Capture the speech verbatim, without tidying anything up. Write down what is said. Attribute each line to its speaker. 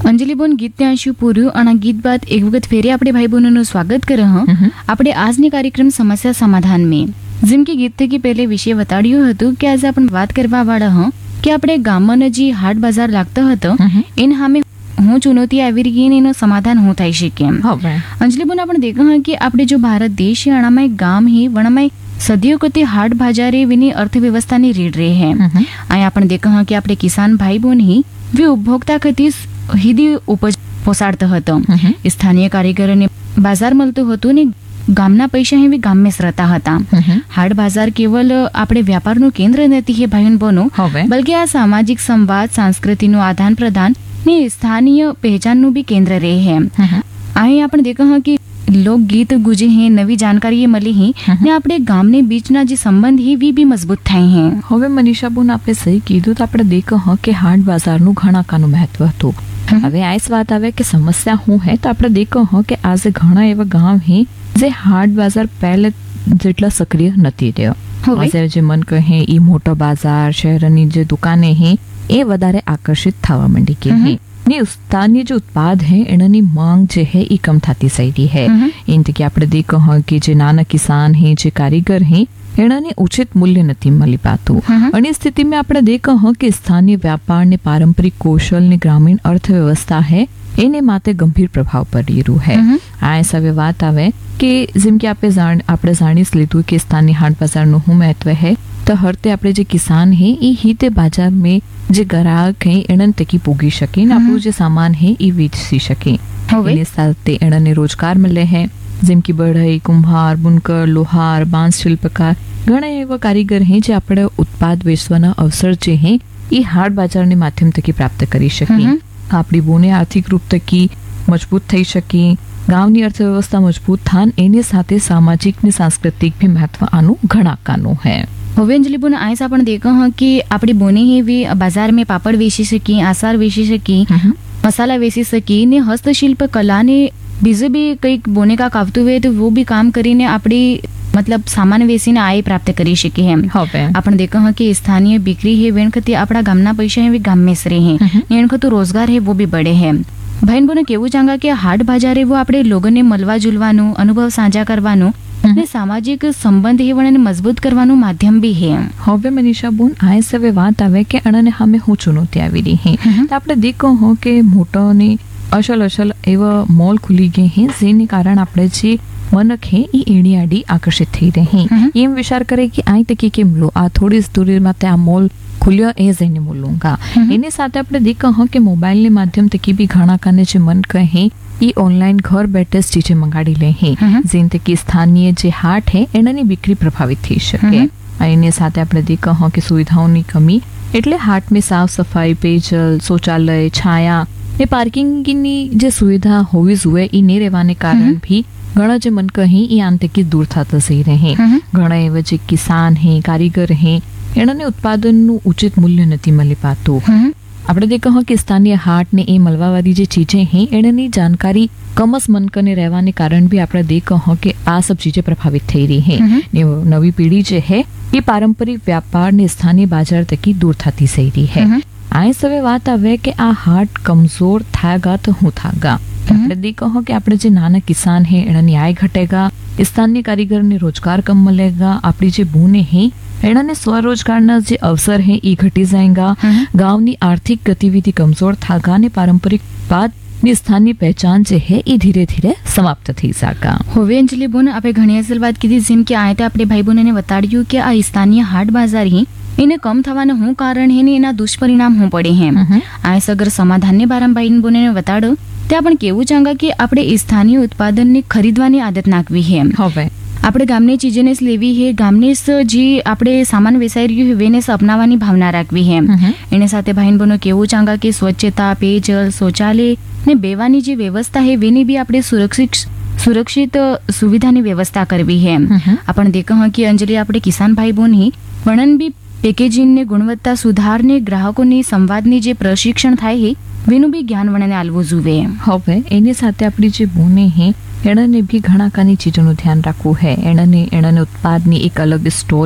Speaker 1: અંજલિ બોન ગીત ત્યાં શું પૂર્યું અને ગીત બાદ એક વખત ફેરી આપણે ભાઈ બહેનોનું સ્વાગત કરે હ આપણે આજની કાર્યક્રમ સમસ્યા સમાધાન में જેમ કે ગીત થકી પહેલે વિશે બતાડ્યું હતું કે આજે આપણે વાત કરવા વાળા હ કે આપણે ગામમાં જે હાટ બજાર લાગતો હતો એને સામે હું ચુનौती આવી રહી ને એનો સમાધાન હું થઈ શકે એમ અંજલિ બોન આપણે દેખા હ કે આપણે जो भारत देश है अणामा एक गाम ही वणामा सदियों को ते हाट बाजारे विनी अर्थव्यवस्था ની રીડ રહે है અહીં આપણે દેખા હ કે આપણે કિસાન ભાઈ બોન ही वे उपभोक्ता खती હિદી ઉપજ પોસાડતો હતો સ્થાનિય કારીગરોને બાજાર મળતું હતું ને ગામના પૈસા એવી ગામે જ રહેતા હતા હાટ બાજાર કેવલ આપણે વ્યાપારનું કેન્દ્ર નથી હે ભાઈ બનો બલકે આ સામાજિક સંવાદ સંસ્કૃતિનું આદાન પ્રદાન ને સ્થાનિય પહેચાનનું બી કેન્દ્ર રહે હે અહીં આપણે દેખા હ કે લોકગીત ગુજે हैं नवी जानकारी मળી ही ने આપણે ગામને બીચના જે સંબંધ હી વી બી મજબૂત થાય હે
Speaker 2: હવે મનીષા બોન આપણે સહી કીધું તો આપણે દેખ હ કે હાટ બાજારનું ઘણા કાનું મહત્વ હતું હવે આ વાત આવે કે સમસ્યા શું હે તો આપણે દેખ હ કે આજે ઘણા એવા ગામ હે જે હાટ બાજાર પહેલે જેટલા સક્રિય નથી રહ્યો આજે જે મન કહે ઈ મોટો બાજાર શહેરની જે દુકાને હે એ વધારે આકર્ષિત થવા માંડી કે હે ने स्थानीय जो उत्पाद है इननी मांग जो है ये कम थाती सही है इन कि આપણે દેખ હ કે જે નાના કિસાન હે જે કારીગર હે એનાને ઉચિત મૂલ્ય નથી મળી પાતું અને સ્થિતિ में આપણે દેખ હ કે સ્થાનિય વ્યાપાર ને પારંપરિક કૌશલ ને ગ્રામીણ અર્થવ્યવસ્થા હે એને માતે ગંભીર પ્રભાવ પડી રહ્યું હે આ સવે વાત આવે કે જેમ કે આપણે જાણ આપણે જાણી લીધું કે સ્થાનિય હાટ બજારનું શું મહત્વ હે તો હરતે આપણે જે કિસાન હે એ હિતે બાजार में જે ગ્રાહક હે એણન તકી પૂગી શકે ને આપણું જે સામાન હે એ વેચી શકે એની સાથે એણને રોજગાર મળે હે જેમ કે બઢઈ કુંભાર બુનકર લોહાર બાંસ શિલ્પકાર ઘણા એવા કારીગર હે જે આપણે ઉત્પાદ વેચવાના અવસર જે હે એ હાટ બજારના માધ્યમ તકી પ્રાપ્ત કરી શકે આપણી બોને આર્થિક રૂપ તકી મજબૂત થઈ શકે ગામની અર્થવ્યવસ્થા મજબૂત થાન એની સાથે સામાજિક ને સાંસ્કૃતિક ભી મહત્વ આનું ઘણા કાનું હે
Speaker 1: હવે અંજલિ બોન આયસ आपण देखा હ कि આપણી બોને ही भी बाजार में पापड़ વેચી શકી આસાર વેચી શકી મસાલા વેચી શકી ને હસ્તશિલ્પ કલા ને બીજું બી કંઈક બોને કાક આવતું હોય તો वो भी काम કરીને આપણી मतलब सामान વેચીને આય પ્રાપ્ત કરી શકે એમ આપણે દેખા હ कि स्थानीय बिक्री है वेण खती આપણા ગામના પૈસા એવી ગામ में રહે હે એણ ખતું રોજગાર હે वो भी बढ़े है ભાઈ બોને કેવું ચાંગા કે હાટ બાજારે वो આપણે લોકોને મળવા જુલવાનું અનુભવ સાંझा કરવાનું ને સામાજિક સંબંધ એ વણને મજબૂત કરવાનું માધ્યમ બી હે
Speaker 2: હવે મનીષા બોન આ સવે વાત આવે કે અણને સામે હું ચુનૌતી આવી રહી હે તો આપણે દેખો હો કે મોટો ને અસલ અસલ એવા મોલ ખુલી ગઈ હે જેને કારણ આપણે જે મનક હે એ એડી આડી આકર્ષિત થઈ રહે એમ વિચાર કરે કે આ તકી કેમ લો આ થોડી દૂરીમાં તે આ મોલ ખુલ્યો એ જઈને મૂલુંગા એની સાથે આપણે દેખો હો કે મોબાઈલ ને માધ્યમ તકી બી ઘણા કાને જે મન કહે ई ऑनलाइन घर बैठे चीजें मंगाड़ी ले हैं जिनते की स्थानीय जे हाट है एनानी बिक्री प्रभावित थी શકે એની સાથે આપણે દેખા હ કે સુવિધાઓની કમી એટલે હાટ में साफ सफाई पेयजल शौचालय छाया ने पार्किंगની જે સુવિધા હોવી જોઈએ એ ને રહેવાને કારણ भी ઘણા જે મન કહી એ આંતકી દૂર થતા જઈ રહે ઘણા એવા જે કિસાન હે કારીગર હે એનાને ઉત્પાદનનું ઉચિત મૂલ્ય નથી મળી પાતું આપણે દેખા હ કે સ્થાनीय हाट ने ए મળવા વાળી જે ચીजें हैं એની जानकारी કમસ મનકને રહેવાને કારણ भी આપણે દેખા હ કે આ सब चीजें प्रभावित થઈ રહી है ने नवी पीढ़ी जे है ये पारंपरिक व्यापार ने स्थानीय बाजार तकी दूर थती सही रही है આ સવે વાત આવે કે આ હાટ કમજોર થાગા તો હું થાગા આપણે દેખા હ કે આપણે જે નાના કિસાન है એની આય ઘટેગા स्थानीय कारीगर ने रोजगार कम मिलेगा આપણી જે બૂને है એનાને સ્વરોજગારના જે અવસર હે એ ઘટી જાયગા ગામની આર્થિક ગતિવિધિ કમજોર થાગા ને પારંપરિક બાદ ની સ્થાનની પહેચાન જે હે એ ધીરે ધીરે સમાપ્ત થઈ જાગા
Speaker 1: હવે અંજલિ બોન આપણે ઘણી અસલ વાત કીધી જેમ કે આયતે આપણે ભાઈ બોનને બતાડ્યું કે આ સ્થાનીય હાટ બાજાર હી એને કમ થવાનું હું કારણ હે ને એના દુષ્પરિણામ હું પડે હે આ સગર સમાધાનને બારામ ભાઈ બોનને બતાડો તે આપણે કેવું ચાંગા કે આપણે સ્થાનીય ઉત્પાદનને ખરીદવાની આદત નાખવી હે
Speaker 2: હવે
Speaker 1: આપણે ગામની ચીજોને લેવી હે ગામને જે આપણે સામાન વેચાઈ રહ્યું હે વેને અપનાવવાની ભાવના રાખવી હે એને સાથે ભાઈ બહેનો કેવું ચાંગા કે સ્વચ્છતા પેયજલ શૌચાલય ને બેવાની જે વ્યવસ્થા હે વેની બી આપણે સુરક્ષિત સુરક્ષિત સુવિધાની વ્યવસ્થા કરવી હે આપણે દેખા હ કે અંજલિ આપણે કિસાન ભાઈ બહેનની વર્ણન બી પેકેજિંગ ને ગુણવત્તા સુધારને ગ્રાહકોની સંવાદની જે પ્રશિક્ષણ થાય હે વેનું બી જ્ઞાન વર્ણને આલવું જોઈએ
Speaker 2: હવે એની સાથે આપણી જે બોને હે એણે બી ઘણા કાની ચીજોનું ધ્યાન રાખવું હે એણે એણે ઉત્પાદની એક અલગ સ્ટોલ